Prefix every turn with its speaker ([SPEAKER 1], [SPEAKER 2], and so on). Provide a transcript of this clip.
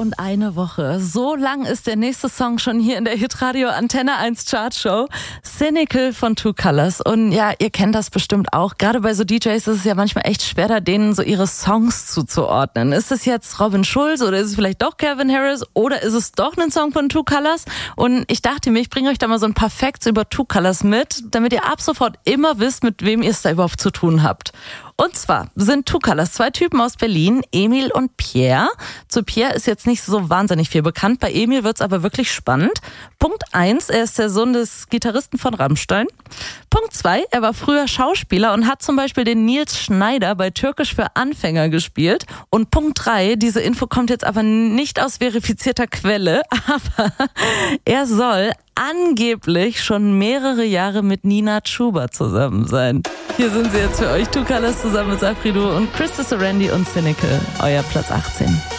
[SPEAKER 1] und eine Woche. So lang ist der nächste Song schon hier in der Hitradio Antenne 1 Chartshow. Cynical von Two Colors. Und ja, ihr kennt das bestimmt auch. Gerade bei so DJs ist es ja manchmal echt schwer, da denen so ihre Songs zuzuordnen. Ist es jetzt Robin Schulz oder ist es vielleicht doch Calvin Harris oder ist es doch ein Song von Two Colors? Und ich dachte mir, ich bringe euch da mal so ein paar Facts über Two Colors mit, damit ihr ab sofort immer wisst, mit wem ihr es da überhaupt zu tun habt. Und zwar sind Two Colors zwei Typen aus Berlin, Emil und Pierre. Zu Pierre ist jetzt nicht so wahnsinnig viel bekannt, bei Emil wird's aber wirklich spannend. Punkt 1, er ist der Sohn des Gitarristen von Rammstein. Punkt 2, er war früher Schauspieler und hat zum Beispiel den Nils Schneider bei Türkisch für Anfänger gespielt. Und Punkt 3, diese Info kommt jetzt aber nicht aus verifizierter Quelle, aber er soll angeblich schon mehrere Jahre mit Nina Chuba zusammen sein. Hier sind sie jetzt für euch, Two Colors zusammen mit Safri Duo und Chris Sorandi und Cynical, euer Platz 18.